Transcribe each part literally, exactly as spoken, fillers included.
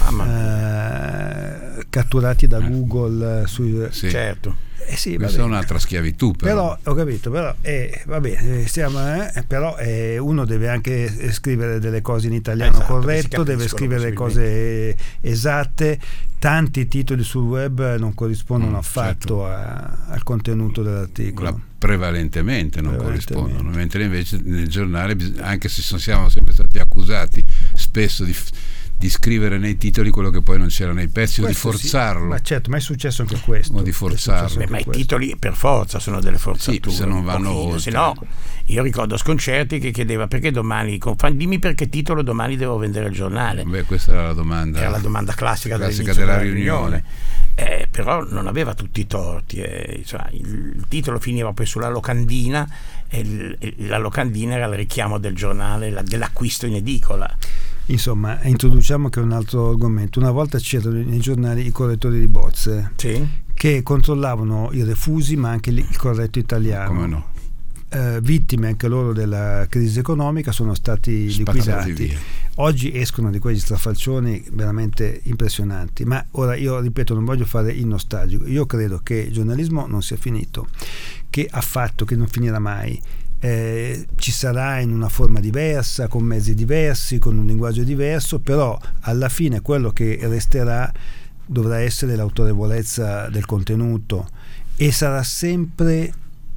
eh, catturati da Google eh, sui, sì. Certo. Eh sì, questa è un'altra schiavitù, però, però ho capito, però eh, va bene, stiamo, eh, però eh, uno deve anche scrivere delle cose in italiano, esatto, corretto, deve scrivere cose esatte. Tanti titoli sul web non corrispondono mm, affatto certo. a, al contenuto dell'articolo. La, prevalentemente non prevalentemente. corrispondono, mentre invece nel giornale, anche se siamo sempre stati accusati spesso di di scrivere nei titoli quello che poi non c'era nei pezzi, questo o di forzarlo. Sì, ma certo, ma è successo anche questo. O di forzarlo. Beh, ma i titoli per forza sono delle forzature. Sì, se non vanno oltre. Se no, io ricordo Sconcerti che chiedeva perché domani, dimmi perché titolo domani devo vendere il giornale. Beh, questa era la domanda. Era la domanda classica, classica della, della riunione. riunione. Eh, però non aveva tutti i torti. Eh. Cioè, il, il titolo finiva poi sulla locandina e il, la locandina era il richiamo del giornale, la, dell'acquisto in edicola. Insomma, introduciamo che è un altro argomento. Una volta c'erano nei giornali i correttori di bozze, sì, che controllavano i refusi ma anche il corretto italiano. Come no? Eh, vittime anche loro della crisi economica, sono stati Spazzati liquidati via. Oggi escono di quegli strafalcioni veramente impressionanti. Ma ora io ripeto, non voglio fare il nostalgico, io credo che il giornalismo non sia finito, che ha fatto, che non finirà mai. Eh, ci sarà in una forma diversa, con mezzi diversi, con un linguaggio diverso, però alla fine quello che resterà dovrà essere l'autorevolezza del contenuto e sarà sempre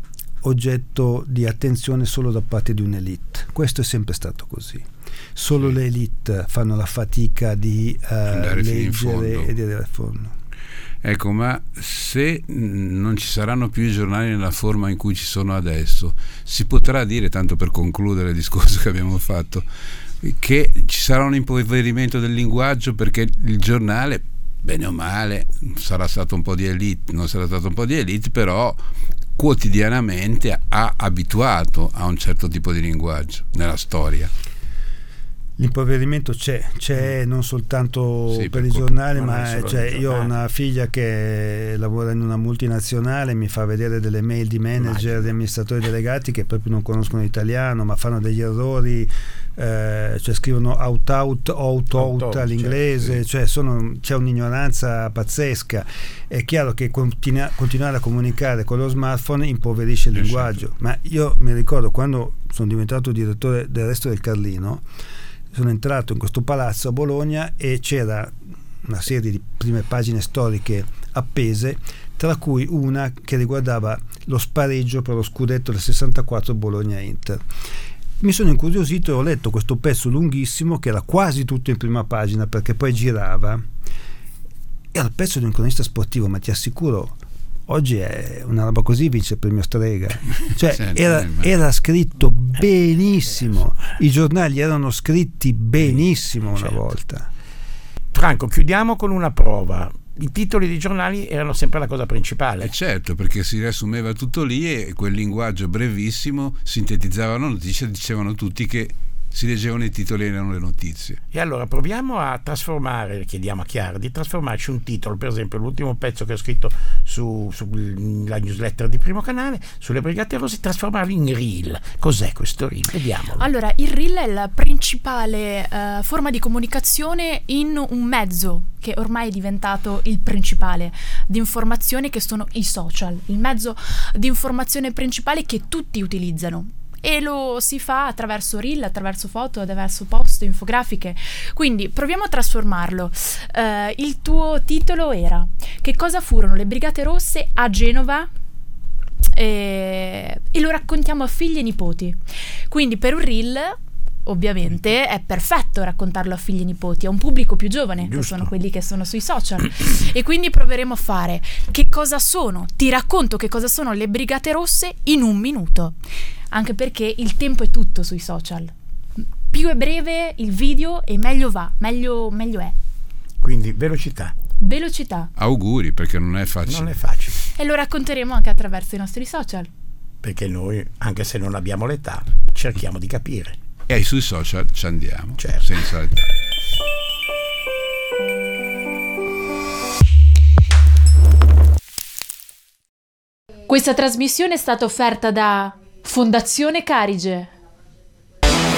oggetto di attenzione solo da parte di un'elite. Questo è sempre stato così. Solo sì. le elite fanno la fatica di uh, leggere e di arrivare a fondo. Ecco, ma se non ci saranno più i giornali nella forma in cui ci sono adesso, si potrà dire, tanto per concludere il discorso che abbiamo fatto, che ci sarà un impoverimento del linguaggio, perché il giornale, bene o male, sarà stato un po' di elite, non sarà stato un po' di elite, però quotidianamente ha abituato a un certo tipo di linguaggio nella storia. L'impoverimento c'è, c'è non soltanto sì, per, per i colpa, giornali, ma cioè, io ho una figlia che lavora in una multinazionale, mi fa vedere delle mail di manager, di amministratori delegati che proprio non conoscono l'italiano, ma fanno degli errori, eh, cioè scrivono out out, out out all'inglese, certo, sì. Cioè sono, c'è un'ignoranza pazzesca. È chiaro che continua, continuare a comunicare con lo smartphone impoverisce il linguaggio, ma io mi ricordo quando sono diventato direttore del Resto del Carlino, sono entrato in questo palazzo a Bologna e c'era una serie di prime pagine storiche appese, tra cui una che riguardava lo spareggio per lo scudetto del sessantaquattro Bologna-Inter. Mi sono incuriosito e ho letto questo pezzo lunghissimo che era quasi tutto in prima pagina, perché poi girava. Era il pezzo di un cronista sportivo, ma ti assicuro oggi è una roba così, vince il premio Strega. Cioè certo, era, era scritto benissimo, i giornali erano scritti benissimo una certo. volta. Franco, chiudiamo con una prova. I titoli dei giornali erano sempre la cosa principale. Eh certo, perché si riassumeva tutto lì e quel linguaggio brevissimo sintetizzavano notizie, dicevano tutti che si leggevano i titoli e erano le notizie. E allora proviamo a trasformare, chiediamo a Chiara di trasformarci un titolo, per esempio l'ultimo pezzo che ho scritto su, sulla newsletter di Primo Canale sulle Brigate Rosse, trasformarlo in reel. Cos'è questo reel? Vediamolo. Allora, il reel è la principale uh, forma di comunicazione in un mezzo che ormai è diventato il principale di informazione, che sono i social, il mezzo di informazione principale che tutti utilizzano. E lo si fa attraverso reel, attraverso foto, attraverso post, infografiche. Quindi proviamo a trasformarlo. Uh, il tuo titolo era: che cosa furono le Brigate Rosse a Genova? E, e lo raccontiamo a figli e nipoti. Quindi per un reel ovviamente è perfetto raccontarlo a figli e nipoti, a un pubblico più giovane, Giusto. che sono quelli che sono sui social. E quindi proveremo a fare: che cosa sono? Ti racconto che cosa sono le Brigate Rosse in un minuto. Anche perché il tempo è tutto sui social. Più è breve il video e meglio va, meglio, meglio è. Quindi velocità. Velocità. Auguri, perché non è facile. Non è facile. E lo racconteremo anche attraverso i nostri social. Perché noi, anche se non abbiamo l'età, cerchiamo di capire. E sui social ci andiamo, certo. senza l'età. Questa trasmissione è stata offerta da Fondazione Carige.